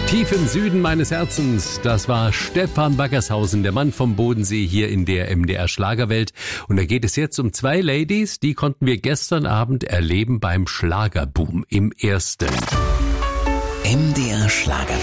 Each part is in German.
Tief im Süden meines Herzens, das war Stefan Baggershausen, der Mann vom Bodensee hier in der MDR Schlagerwelt. Und da geht es jetzt um zwei Ladies, die konnten wir gestern Abend erleben beim Schlagerboom im Ersten. MDR Schlagerwelt.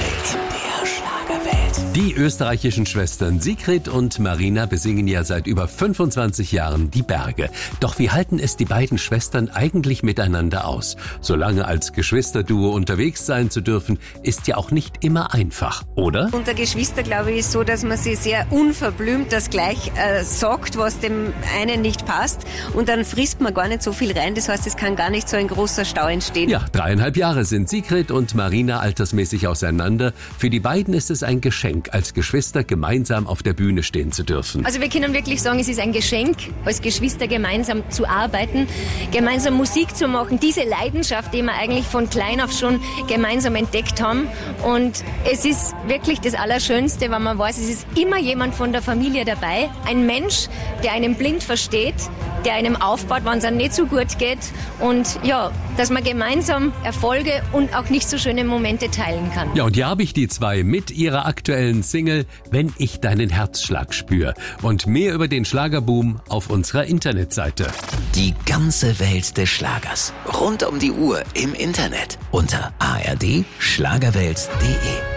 Die österreichischen Schwestern Sigrid und Marina besingen ja seit über 25 Jahren die Berge. Doch wie halten es die beiden Schwestern eigentlich miteinander aus? So lange als Geschwisterduo unterwegs sein zu dürfen, ist ja auch nicht immer einfach, oder? Unter Geschwister, glaube ich, ist so, dass man sie sehr unverblümt das gleich sagt, was dem einen nicht passt. Und dann frisst man gar nicht so viel rein. Das heißt, es kann gar nicht so ein großer Stau entstehen. Ja, 3,5 Jahre sind Sigrid und Marina altersmäßig auseinander. Für die beiden ist es ein Geschenk, als Geschwister gemeinsam auf der Bühne stehen zu dürfen. Also wir können wirklich sagen, es ist ein Geschenk, als Geschwister gemeinsam zu arbeiten, gemeinsam Musik zu machen. Diese Leidenschaft, die wir eigentlich von klein auf schon gemeinsam entdeckt haben. Und es ist wirklich das Allerschönste, wenn man weiß, es ist immer jemand von der Familie dabei. Ein Mensch, der einen blind versteht, der einem aufbaut, wenn es einem nicht so gut geht. Und ja, dass man gemeinsam Erfolge und auch nicht so schöne Momente teilen kann. Ja, und hier habe ich die zwei mit ihrer aktuellen Single Wenn ich deinen Herzschlag spür. Und mehr über den Schlagerboom auf unserer Internetseite. Die ganze Welt des Schlagers. Rund um die Uhr im Internet. Unter ard-schlagerwelt.de